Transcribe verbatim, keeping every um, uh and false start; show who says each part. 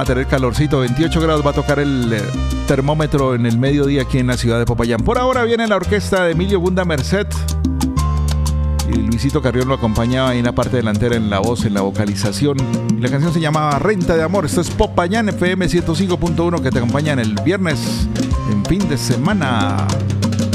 Speaker 1: vamos a tener calorcito, veintiocho grados va a tocar el eh, termómetro en el mediodía aquí en la ciudad de Popayán. Por ahora viene la orquesta de Emilio Gunda Merced y Luisito Carrión lo acompañaba ahí en la parte delantera, en la voz, en la vocalización. Y la canción se llamaba Renta de Amor. Esto es Popayán F M ciento cinco punto uno que te acompaña en el viernes, en fin de semana.